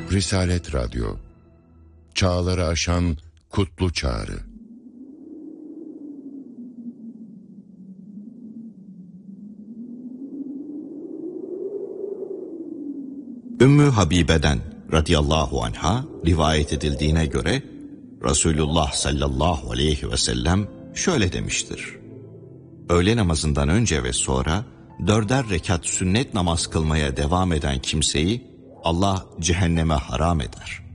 Risalet Radyo, çağları aşan kutlu çağrı. Ümmü Habibe'den radıyallahu anha rivayet edildiğine göre Resulullah sallallahu aleyhi ve sellem şöyle demiştir: öğle namazından önce ve sonra 4'er rekat sünnet namaz kılmaya devam eden kimseyi Allah cehenneme haram eder.